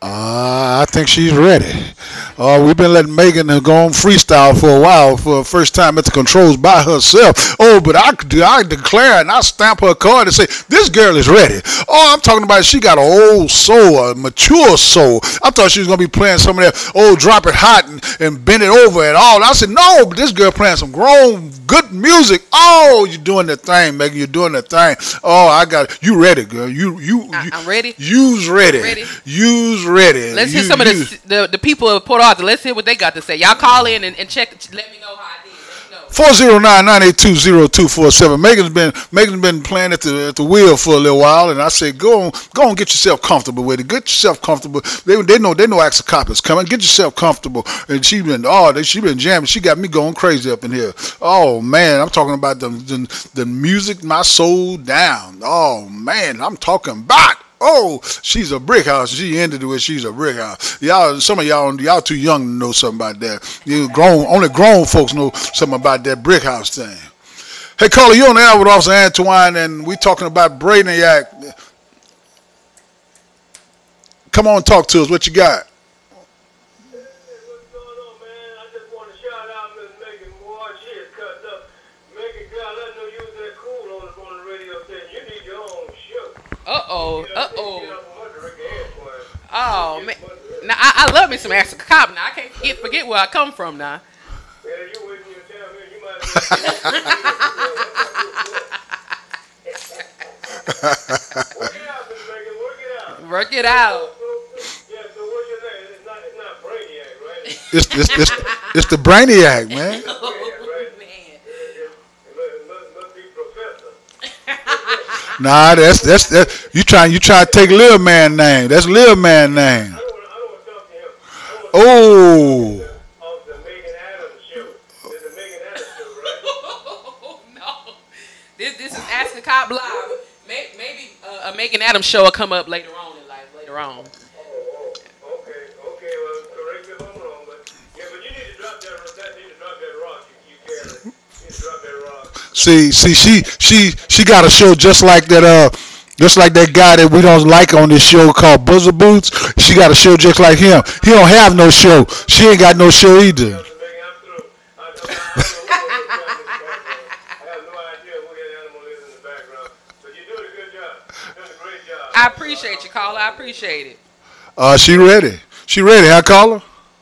I think she's ready. We've been letting Megan go on freestyle for a while for the first time at the controls by herself. Oh, but I declare and I stamp her card and say, this girl is ready. Oh, I'm talking about she got an old soul, a mature soul. I thought she was going to be playing some of that old drop it hot and bend it over and all. I said, no, but this girl playing some grown, good music. Oh, you're doing the thing, Megan. You're doing the thing. Oh, I got it. You ready, girl. I'm ready. You's ready. You's ready. Let's hear some of the people of Port Arthur. Let's hear what they got to say. Y'all call in and check. Let me know how I did. Let me know. 409-982-0247. Megan's been playing at the wheel for a little while, and I said, go on, get yourself comfortable with it. Get yourself comfortable. They know Axe Cop is coming. Get yourself comfortable. And she been jamming. She got me going crazy up in here. Oh man, I'm talking about the music, my soul down. Oh man, I'm talking about. Oh, she's a brick house. She ended it with she's a brick house. Some of y'all too young to know something about that. Only grown folks know something about that brick house thing. Hey, caller, you on the air with Officer Antoine, and we talking about Brainiac. Come on, talk to us. What you got? Oh man! Now I love me some Axe Cop. Now I can't forget where I come from. Now. Yeah, you waiting your time here. You might Work it out. Yeah. So what's your name? It's not Brainiac, right? It's the Brainiac, man. Nah, that's you trying to take Lil Man name. That's Lil Man name. I don't want to talk to him. Oh. Of the Megan Adams show. It's the Megan Adams show, right? No. This is Ask a Cop Live. Maybe a Megan Adams show will come up later on in life. Later on. Okay. Well, correct me if I'm wrong, but you need to drop that rock. You careless. You need to drop that rock. See, she got a show just like that guy that we don't like on this show called Buzzer Boots. She got a show just like him. He don't have no show. She ain't got no show either. I appreciate you, caller. I appreciate it. She ready. She ready. I call her.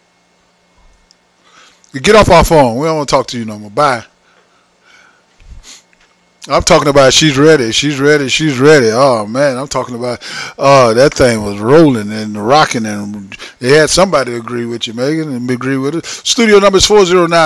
Get off our phone. We don't want to talk to you no more. Bye. I'm talking about she's ready. She's ready. She's ready. Oh, man. I'm talking about that thing was rolling and rocking, and they had somebody agree with you, Megan, and agree with it. Studio number is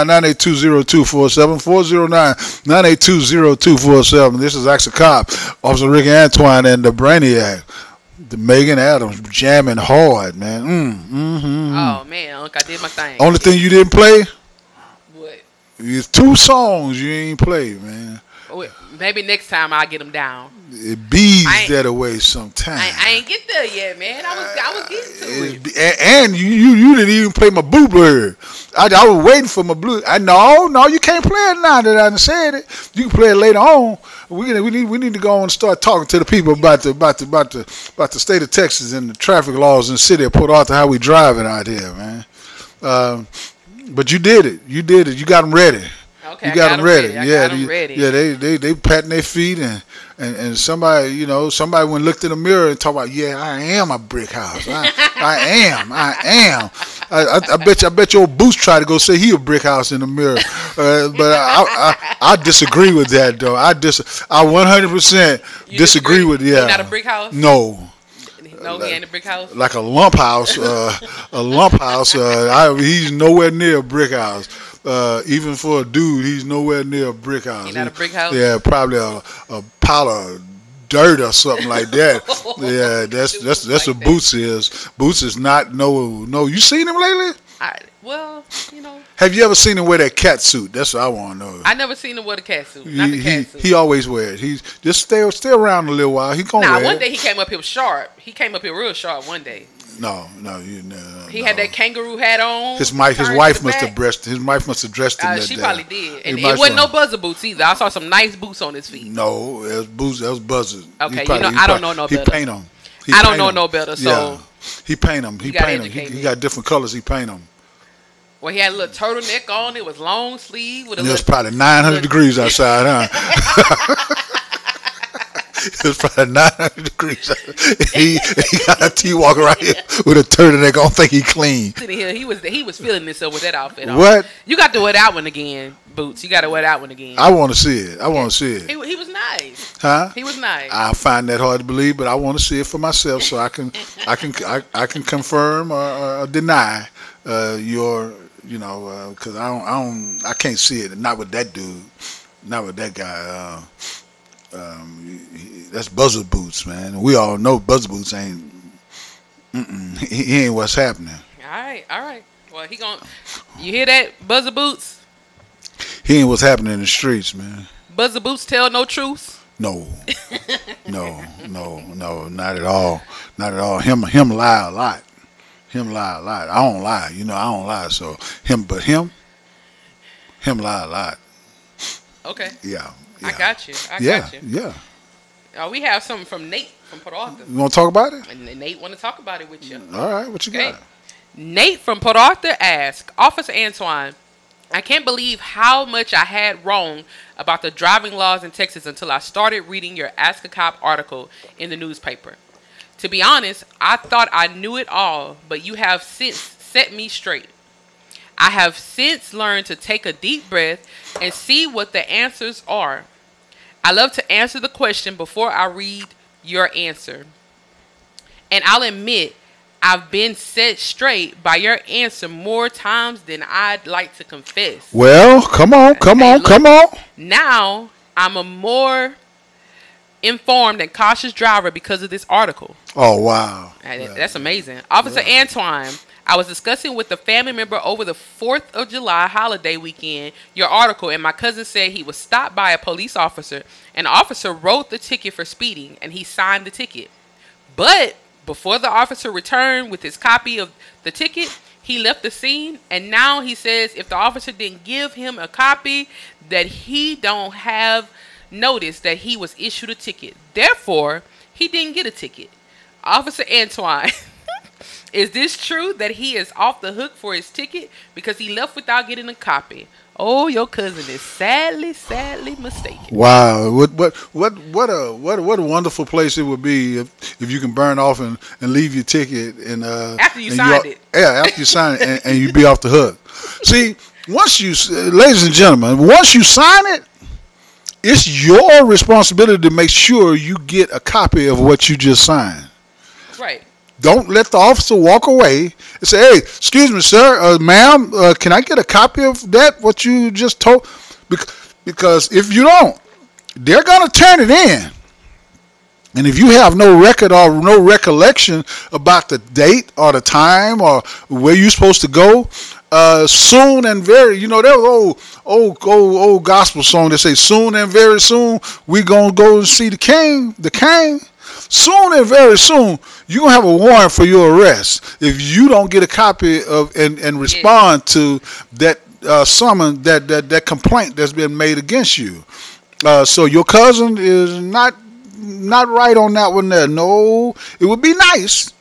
409-982-0247, 409-982-0247. This is Axe Cop, Officer Ricky Antoine, and the Brainiac. The Megan Adams jamming hard, man. Oh, man. Unc, I did my thing. Only thing you didn't play? What? It's 2 songs you ain't played, man. Maybe next time I'll get them down. It bees that away sometime. I ain't get there yet, man. I was getting to it. And you didn't even play my Boo Bird. I was waiting for my blue. No, you can't play it now that I done said it. You can play it later on. We need to go and start talking to the people about the state of Texas and the traffic laws in the city of Port Arthur, how we driving out here, man. But you did it. You got them ready. Okay, you got them ready. Got them ready. Yeah, they patting their feet and somebody went and looked in the mirror and talked about, yeah, I am a brick house. I am. I bet your Boots tried to go say he a brick house in the mirror, but I disagree with that though. I 100% disagree with He's not a brick house. No. No, he ain't a brick house. Like a lump house, he's nowhere near a brick house. Even for a dude, he's nowhere near a brick house. He's not a brick house? Yeah, probably a pile of dirt or something like that. Yeah, that's what Boots is. Boots is not no. You seen him lately? Well, Have you ever seen him wear that cat suit? That's what I want to know. I never seen him wear the cat suit. Not the cat suit. He always wear it. He's just stay around a little while. He gonna wear it. One day he came up here sharp. He came up here real sharp one day. No. He had that kangaroo hat on. His wife must have dressed him that she day. probably did. And it wasn't no buzzer boots either. I saw some nice boots on his feet. No, it was boots. That was buzzers. Okay, I don't know no better. He paint them. I don't know no better. So He paint them. He paint them. He got different colors. He paint them. Well, he had a little turtleneck on. It was long sleeve with a. It was probably 900 degrees outside, huh? It was probably 900 degrees. He got a T-walk right here with a turtleneck. I don't think he clean. He was feeling himself with that outfit on. What? You got to wear that one again, Boots. You got to wear that one again. I want to see it. I want to see it. He was nice. Huh? He was nice. I find that hard to believe, but I want to see it for myself so I can confirm or deny your, because I can't see it. Not with that dude. Not with that guy. That's Buzzer Boots, man. We all know Buzzer Boots ain't. He ain't what's happening. All right. Well, you hear that, Buzzer Boots? He ain't what's happening in the streets, man. Buzzer Boots tell no truths? No, not at all. Not at all. Him lie a lot. I don't lie. I don't lie. So him lie a lot. Okay. Yeah. I got you. Yeah. We have something from Nate from Port Arthur. You want to talk about it? And Nate want to talk about it with you. All right. What you got? Nate from Port Arthur asks, Officer Antoine, I can't believe how much I had wrong about the driving laws in Texas until I started reading your Ask a Cop article in the newspaper. To be honest, I thought I knew it all, but you have since set me straight. I have since learned to take a deep breath and see what the answers are. I love to answer the question before I read your answer. And I'll admit, I've been set straight by your answer more times than I'd like to confess. Well, come on. Now, I'm a more informed and cautious driver because of this article. Oh, wow. That's amazing. Officer Antoine, I was discussing with a family member over the 4th of July holiday weekend your article, and my cousin said he was stopped by a police officer. An officer wrote the ticket for speeding, and he signed the ticket. But before the officer returned with his copy of the ticket, he left the scene, and now he says if the officer didn't give him a copy, that he don't have notice that he was issued a ticket. Therefore, he didn't get a ticket. Officer Antoine, is this true that he is off the hook for his ticket because he left without getting a copy? Oh, your cousin is sadly mistaken. Wow, what a wonderful place it would be if you can burn off and leave your ticket and after you signed it. Yeah, after you sign it and you be off the hook. See, ladies and gentlemen, once you sign it, it's your responsibility to make sure you get a copy of what you just signed. Right. Don't let the officer walk away and say, hey, excuse me, sir, ma'am, can I get a copy of that, what you just told? Because if you don't, they're going to turn it in. And if you have no record or no recollection about the date or the time or where you're supposed to go, soon and very, there was old gospel song that say, soon and very soon, we going to go and see the king. Soon and very soon, you're going to have a warrant for your arrest if you don't get a copy of and respond to that summons, that complaint that's been made against you. So your cousin is not right on that one there. No, it would be nice.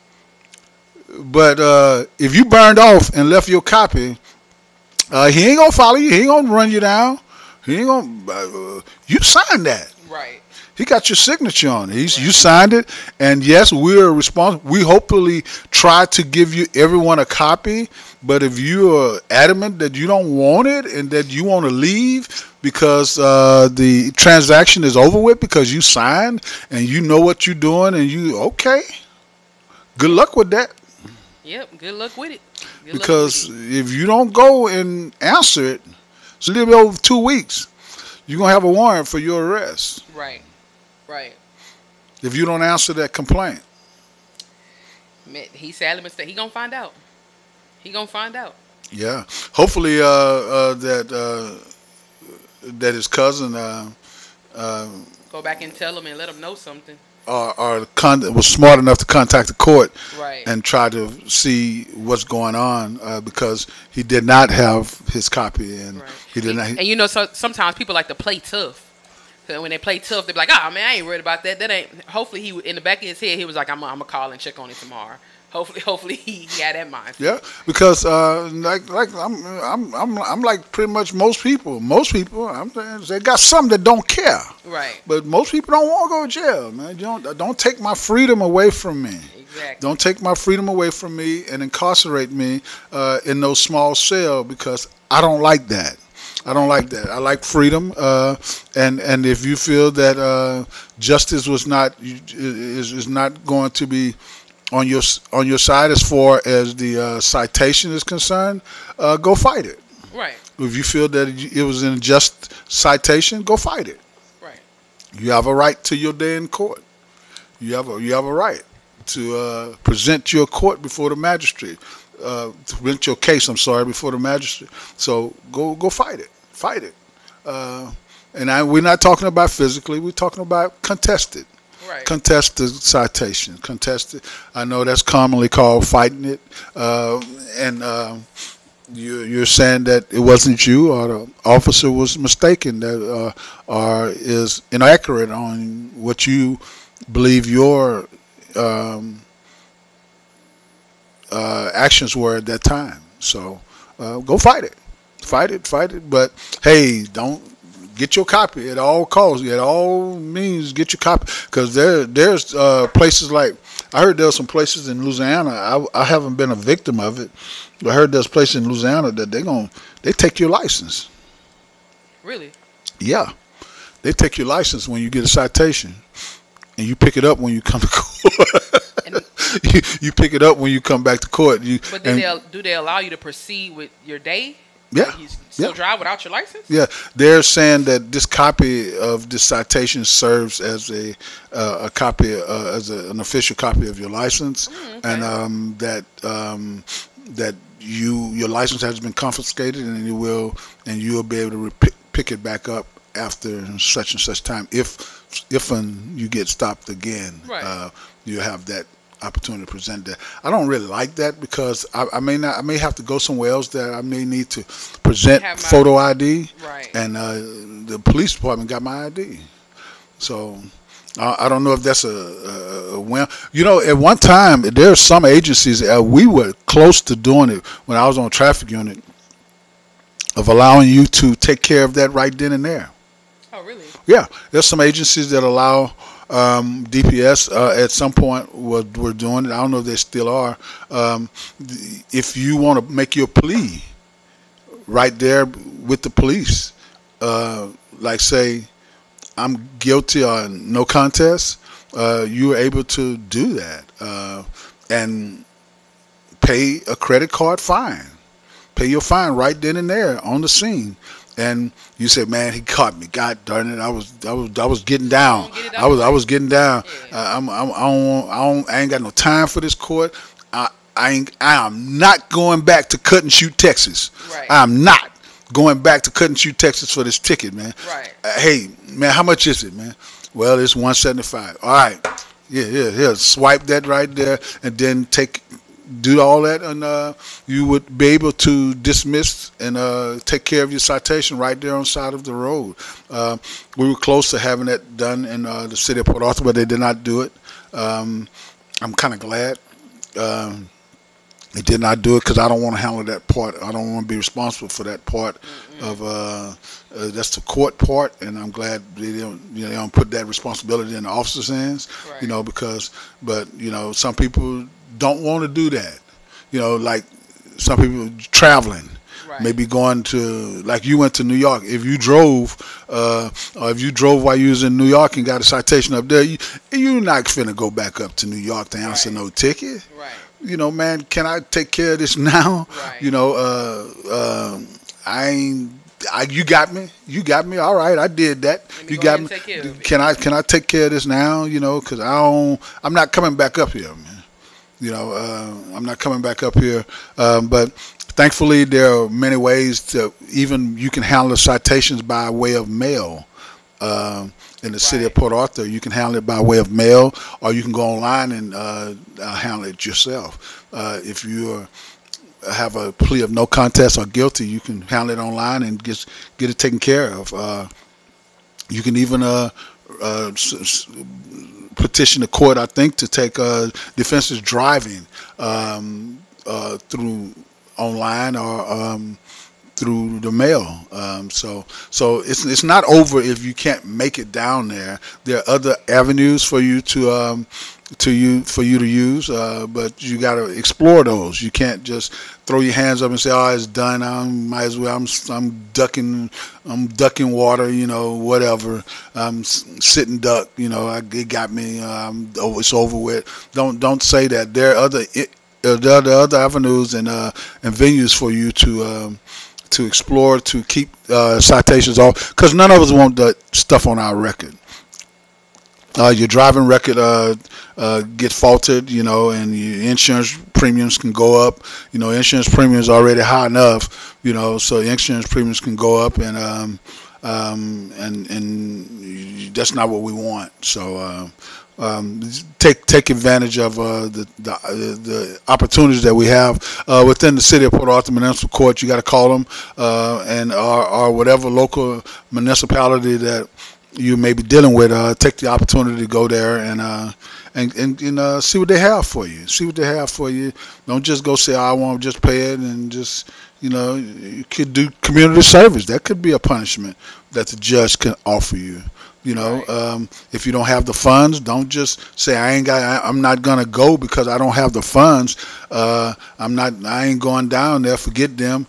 But if you burned off and left your copy, he ain't going to follow you. He ain't going to run you down. He ain't going to... you signed that. Right. He got your signature on it. You signed it, and yes, we're responsible. We hopefully try to give everyone a copy, but if you are adamant that you don't want it and that you want to leave because the transaction is over with because you signed and you know what you're doing and okay, good luck with that. Yep, good luck with it. Because if you don't go and answer it, it's a little bit over 2 weeks. You're going to have a warrant for your arrest. Right. If you don't answer that complaint. He sadly mistaken. He gonna find out. Yeah. Hopefully that his cousin go back and tell him and let him know something. Or was smart enough to contact the court and try to see what's going on because he did not have his copy and he did not. And so sometimes people like to play tough. So when they play tough, they be like, "Oh man, I ain't worried about that. That ain't." Hopefully, he in the back of his head, he was like, "I'm gonna call and check on it tomorrow." hopefully he had that mind. Yeah, because like I'm like pretty much most people. Most people, I'm saying, they got some that don't care. Right. But most people don't want to go to jail, man. You don't take my freedom away from me. Exactly. Don't take my freedom away from me and incarcerate me in those small cells, because I don't like that. I don't like that. I like freedom, and if you feel that justice is not going to be on your side as far as the citation is concerned, go fight it. Right. If you feel that it was an unjust citation, go fight it. Right. You have a right to your day in court. You have a right to present your court before the magistrate. To present your case, I'm sorry, before the magistrate. So go fight it. Fight it. We're not talking about physically. We're talking about contested. Right. Contested citation. Contested. I know that's commonly called fighting it. You're saying that it wasn't you, or the officer was mistaken, that or is inaccurate on what you believe your actions were at that time. So go fight it. Fight it. But hey, don't get your copy at all costs. At all means, get your copy, because there's places like, I heard there's some places in Louisiana. I haven't been a victim of it, but I heard there's places in Louisiana that they take your license. Really? Yeah, they take your license when you get a citation, and you pick it up when you come to court. you pick it up when you come back to court. But then do they allow you to proceed with your day? Yeah. Like you still drive without your license? Yeah, they're saying that this copy of this citation serves as a copy, an official copy of your license, Okay. and that your license has been confiscated, and you'll be able to pick it back up after such and such time. If you get stopped again, right. You have that opportunity to present that. I don't really like that, because I may have to go somewhere else that I may need to present photo ID, right. and the police department got my ID. So I don't know if that's a win. At one time there are some agencies, we were close to doing it when I was on traffic unit, of allowing you to take care of that right then and there. Oh, really? Yeah, there's some agencies that allow. DPS at some point were doing it. I don't know if they still are. If you want to make your plea right there with the police, like say, I'm guilty or no contest, you are able to do that and pay a credit card fine. Pay your fine right then and there on the scene. And you say, man, he caught me. God darn it! I was getting down. I was getting down. Yeah. I ain't got no time for this court. I am not going back to Cut and Shoot, Texas. Right. I'm not going back to Cut and Shoot, Texas for this ticket, man. Right. Hey, man, how much is it, man? Well, it's $175. All right. Yeah. Swipe that right there, and then do all that, and you would be able to dismiss and take care of your citation right there on the side of the road. We were close to having that done in the city of Port Arthur, but they did not do it. I'm kind of glad they did not do it, because I don't want to handle that part. I don't want to be responsible for that part of that's the court part, and I'm glad they don't put that responsibility in the officer's hands. Right. Because some people don't want to do that. Like some people traveling, right. maybe going to, like you went to New York. If you drove, or if you drove while you was in New York and got a citation up there, you're not finna go back up to New York to answer no ticket. Right. Man, can I take care of this now? Right. You got me. You got me. All right, I did that. You got me. Can I take care of this now? Because I'm not coming back up here, man. I'm not coming back up here. But thankfully, there are many ways to even you can handle citations by way of mail. In the city of Port Arthur, you can handle it by way of mail, or you can go online and handle it yourself. If you have a plea of no contest or guilty, you can handle it online and get it taken care of. You can even petition the court, I think, to take defenseless driving through online or through the mail. So it's not over if you can't make it down there. There are other avenues for you to use, but you got to explore those. You can't just throw your hands up and say, "Oh, it's done. I might as well. I'm ducking water. Whatever. I'm sitting duck. It got me. It's over with." Don't say that. There are other avenues and venues for you to explore, to keep citations off, because none of us want that stuff on our record. Your driving record get faulted, and your insurance premiums can go up. Insurance premiums are already high enough, so insurance premiums can go up, and that's not what we want. So take advantage of the opportunities that we have within the city of Port Arthur Municipal Court. You got to call them and or whatever local municipality that you may be dealing with. Take the opportunity to go there and see what they have for you. See what they have for you. Don't just go say, "I want to just pay it," and just you could do community service. That could be a punishment that the judge can offer you. Right. If you don't have the funds, don't just say, I'm not gonna go because I don't have the funds. I ain't going down there. Forget them.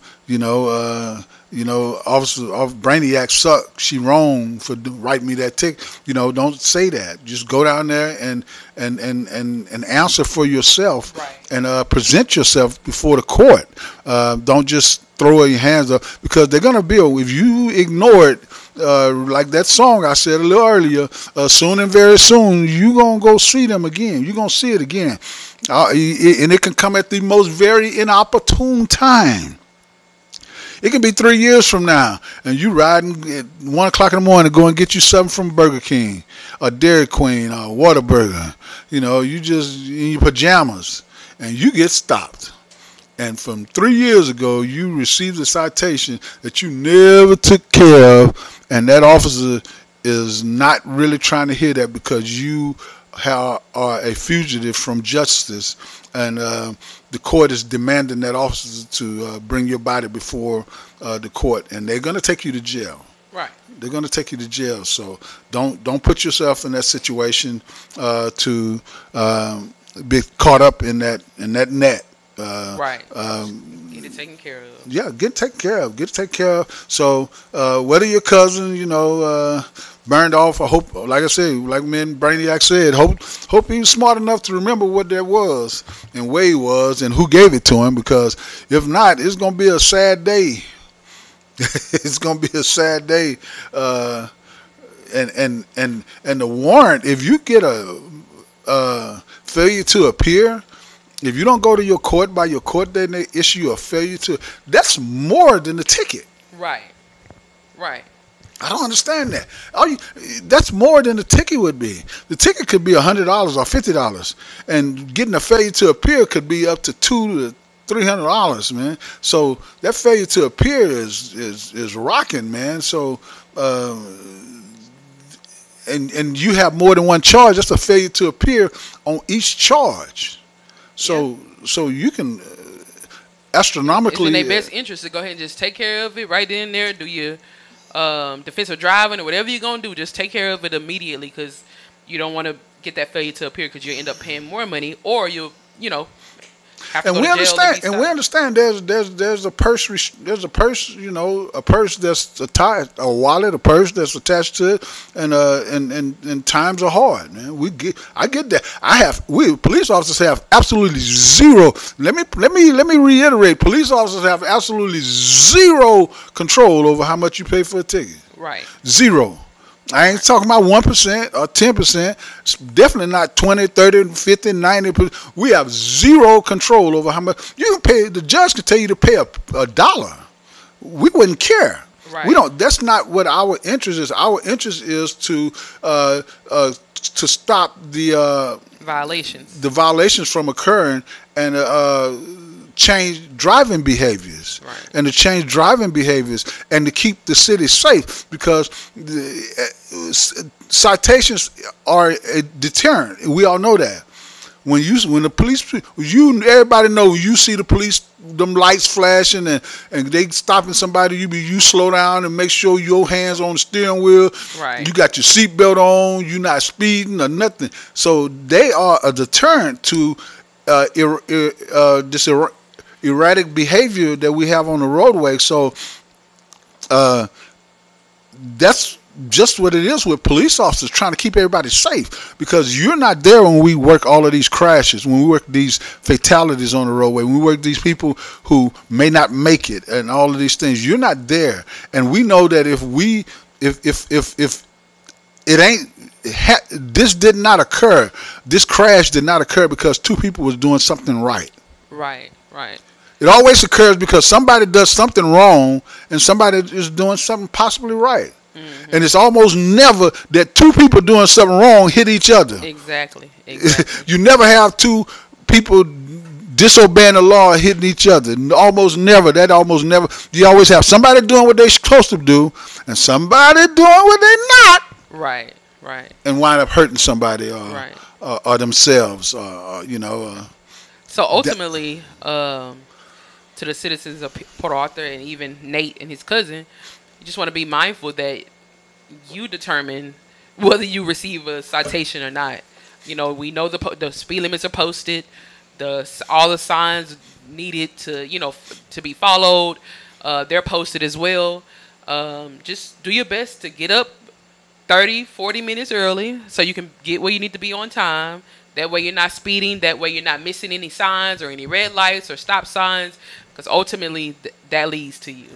Officer Brainiac sucked. She wrong for writing me that ticket. Don't say that. Just go down there and answer for yourself. Right. And present yourself before the court. Don't just throw your hands up, because they're gonna bill if you ignore it. Like that song I said a little earlier, soon and very soon you gonna go see them again. You gonna see it again, and it can come at the most very inopportune time. It can be 3 years from now, and you riding at 1 o'clock in the morning to go and get you something from Burger King, or Dairy Queen, or Whataburger. You just in your pajamas, and you get stopped. And from 3 years ago, you received a citation that you never took care of, and that officer is not really trying to hear that, because you are a fugitive from justice, and the court is demanding that officer to bring your body before the court, and they're going to take you to jail. Right. They're going to take you to jail. So don't put yourself in that situation to be caught up in that net. Right. Get it taken care of. Yeah, get taken care of. So whether your cousin, burned off, I hope, like I said, like me and Brainiac said, hope he was smart enough to remember what that was and where he was and who gave it to him, because if not, it's gonna be a sad day. It's gonna be a sad day. And the warrant, if you get a failure to appear, if you don't go to your court by your court date and they issue a failure to, that's more than the ticket. Right. I don't understand that. That's more than the ticket would be. The ticket could be $100 or $50, and getting a failure to appear could be up to $200 to $300, man. So that failure to appear is rocking, man. So and you have more than one charge. That's a failure to appear on each charge. So you can astronomically. It's in their best interest to go ahead and just take care of it right then and there. Do your defensive driving or whatever you're gonna do, just take care of it immediately, because you don't want to get that failure to appear, because you end up paying more money, or you'll have to and go we to jail. understand, and we understand. There's a purse. There's a purse. A purse that's attached, a wallet, a purse that's attached to it, and times are hard, man. I get that. We police officers have absolutely zero. Let me reiterate. Police officers have absolutely zero control over how much you pay for a ticket. Right. Zero. I ain't talking about 1% or 10%. It's definitely not 20, 30, 50, 90%. We have zero control over how much you can pay. The judge could tell you to pay a dollar. We wouldn't care. Right. We don't. That's not what our interest is. Our interest is to stop the violations from occurring, and change driving behaviors, Right. and to change driving behaviors, and to keep the city safe, because citations are a deterrent. We all know that. When the police, everybody know, you see the police, them lights flashing, and they stopping somebody, you slow down and make sure your hands on the steering wheel. Right. You got your seatbelt on. You're not speeding or nothing. So they are a deterrent to this erratic behavior that we have on the roadway. So that's just what it is with police officers, trying to keep everybody safe, because you're not there when we work all of these crashes, when we work these fatalities on the roadway, when we work these people who may not make it, and all of these things. You're not there, and we know that if it ain't, this did not occur, this crash did not occur because two people was doing something right. Right. Right. It always occurs because somebody does something wrong and somebody is doing something possibly right. Mm-hmm. And it's almost never that two people doing something wrong hit each other. Exactly. You never have two people disobeying the law hitting each other. Almost never. You always have somebody doing what they're supposed to do and somebody doing what they're not. Right. Right. And wind up hurting somebody or themselves. So ultimately, to the citizens of Port Arthur and even Nate and his cousin, you just want to be mindful that you determine whether you receive a citation or not. We know the speed limits are posted, all the signs needed to be followed, they're posted as well. Just do your best to get up 30, 40 minutes early so you can get where you need to be on time. That way you're not speeding. That way you're not missing any signs or any red lights or stop signs, because ultimately that leads to you.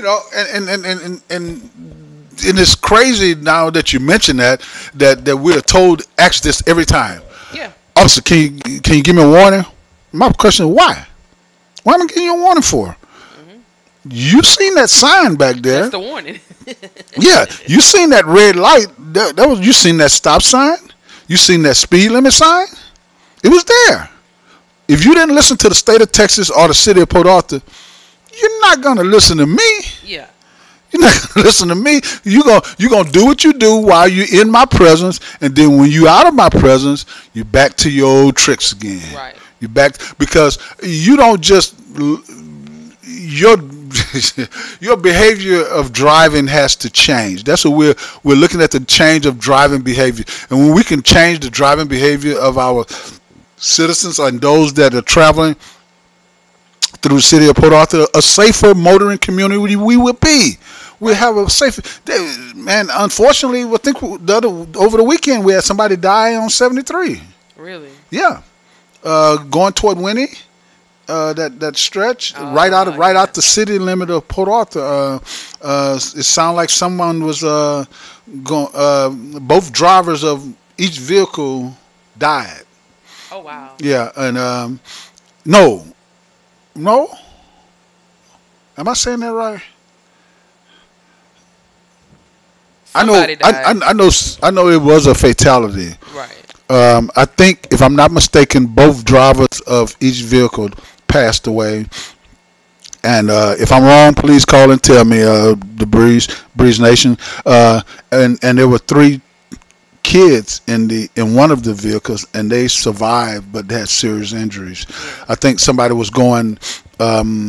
And it's crazy now that you mention that we're told ask this every time. Yeah. Officer, can you give me a warning? My question is why? Why am I giving you a warning for? Mm-hmm. You seen that sign back there? That's the warning. Yeah, you seen that red light? You seen that stop sign? You seen that speed limit sign? It was there. If you didn't listen to the state of Texas or the city of Port Arthur, you're not gonna listen to me. Yeah. You're not gonna listen to me. You're gonna do what you do while you're in my presence, and then when you out of my presence, you're back to your old tricks again. Right. You're back because you don't just your behavior of driving has to change. That's what we're looking at, the change of driving behavior. And when we can change the driving behavior of our citizens and those that are traveling through the city of Port Arthur, a safer motoring community we will be. We'll have a safer. Man, unfortunately, I think over the weekend we had somebody die on 73. Really? Yeah, going toward Winnie. That stretch right out the city limit of Port Arthur. It sounded like someone was both drivers of each vehicle died. Oh wow. Yeah, and no, am I saying that right? Somebody died. I know it was a fatality. Right. I think, if I'm not mistaken, both drivers of each vehicle passed away. And if I'm wrong, please call and tell me, the Breeze Nation. And there were 3 kids in one of the vehicles, and they survived, but they had serious injuries. I think somebody was going